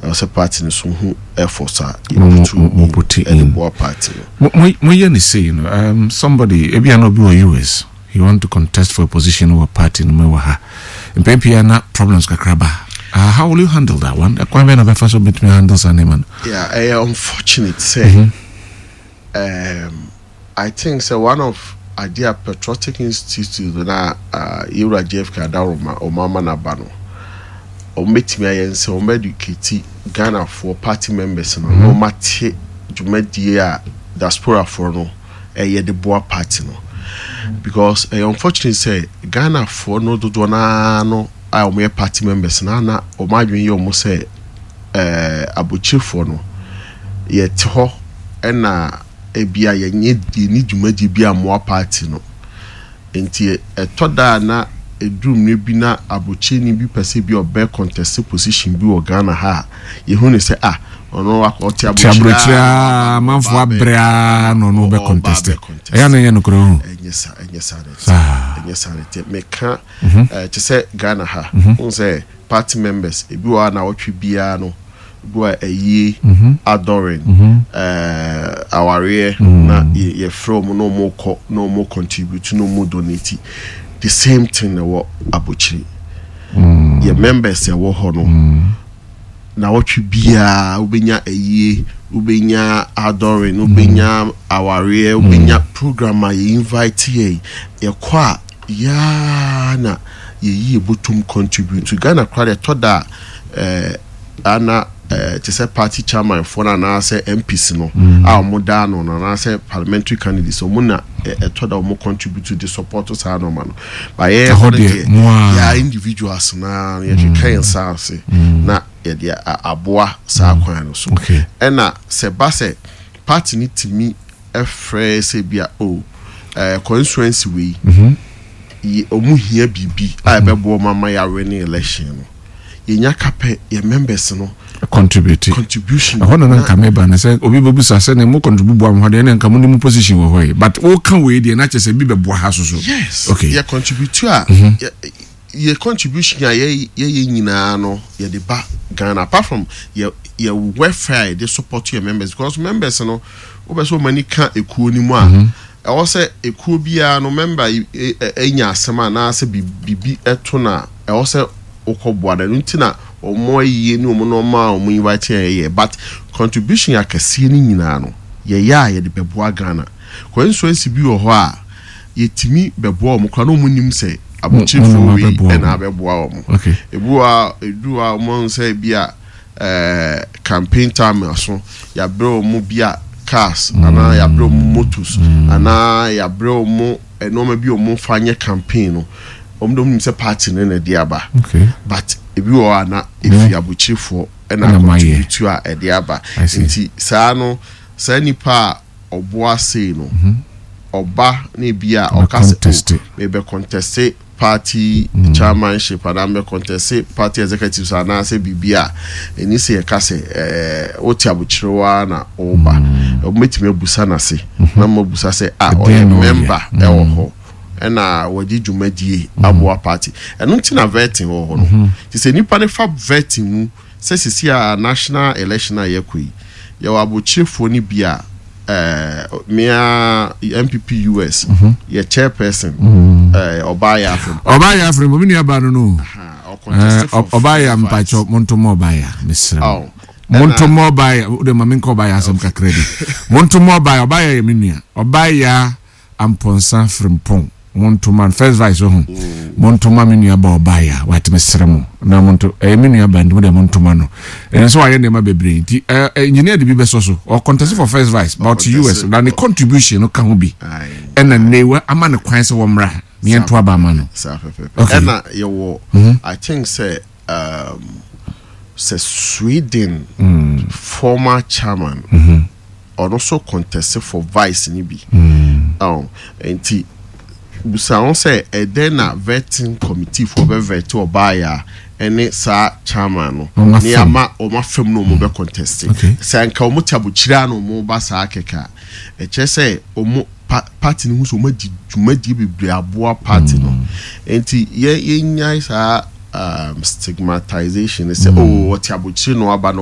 was a party so who efforts to put it in in the party. When say somebody maybe not be US, you want to contest for a position or a party no matter in PPA na problems kakraba. How will you handle that one? Quite many of the first bit me handles an man. Yeah, unfortunate say. I think so one of idea patriotic institute na Yura JFK Daruma or Mama Nabano. Or meet me and say educate Ghana for party members and no matter Jumedia diaspora for no the boa party no. Because unfortunately say Ghana for no do no I am party members na o ma dwen ye mo say abuchifo no ye te ho na ebia ye nye ni dwumadi bia mo party no enti etoda na edrum ne bi na abuchi ni bi pese bi obe contest position bi o Ghana ha ye hu ne say ono akoti abuchi manfo abrea no be contest ya na ye no kro enyesa te meka to say Ghana ha un say party members ebi wa na wotwe bia no go ayi adoring aware na ye from no more contribute no more donate the same thing na what abuchi ye members e wo ho no na wotwe bia ubenya ayi ubenya adoring ubenya aware ubenya programmer ye invite ye kwa ya na ye botum contribute to Ghana crowd to da ana to say party chairman for na say MPs no a mo da no na say parliamentary candidates so mo na to da mo contribute to the support us no man but yeah individuals na ye kan sa say na ye dia aboa sa kwan no so na se ba se party ni timi efre se bia constituency we omu hia bibi a bebo mama ya win election no yenya kape ye members no contribution hono na kameba na say obi bobu sa say na mo contribute bo am hode na nka mo ni position wo hoye but o kan we dey na chese bi bebo ha so yes okay ye contribute ye contribution ya ye nyina no ye de ba Ghana apart from ye welfare they support your members because members no obeso mani kan ekuo ni mu a I was say a kubia no member enya asema na se bibi eto na I was say okobwada ntina o mo ye ni o mo no ma o mo invite ye but contribution ya kase ni nyina no ye de beboa Ghana ko enso ensi bi wo ho a ye timi beboa mo kra no mo nim se abuchifo wi na beboa o mo edua mo say bia campaign time aso ya bro mo bia cars ana ya bro motos ana ya bro mo enoma bi o mo fanye campaign no omdom se party na diaba but ebi o ana efi abuchifo na contribute a diaba nti saa no saa nipa oboa sei no oba na bia o kase be contest party chairmanship and me contest party executives ana say bibia eni se e kase oti abuchirewa na oba o metime busa na se na mo busa se o member e wo ho na wadi dwumadie aboa party eno ntina vetting wo ho no ti se nipa ne fa vetting mu se sisi a national election a yakoi ye wa abuchirefo ni bia mea MPP US ye chairperson Obaya from mini abano no Obaya mpacho montomo Obaya misra montomo Obaya de maminko Obaya asem ka credit montomo Obaya ye minia Obaya amponsa from pon montoman first vice ho montoma minia ba Obaya wat misra mo na monto minia band mo de montoma no enso aye nema bebre ti engineer de bi beso so or contest for first vice but US na the contribution no kan ho bi ena newa ama ne kwan se wo mra me ento aba ma no ena yo I think say Sweden former chairman or also contested for vice ni bi enti busa on say then na vetting committee for be vet Obaya ene sa chairman no ni ama o ma fam no mo be contest say nka o mo tabuchira no mo ba sa akeka e che say o mo party ni so ma di bebre aboa party no enti ye nyai sa stigmatization say what tabuchira no aba